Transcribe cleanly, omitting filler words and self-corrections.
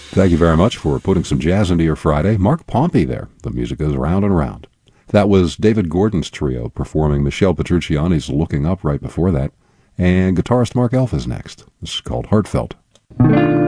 Thank you very much for putting some jazz into your Friday. Mark Pompey there. The music goes round and round. That was David Gordon's trio performing Michelle Petrucciani's Looking Up right before that. And guitarist Mark Elf is next. This is called Heartfelt.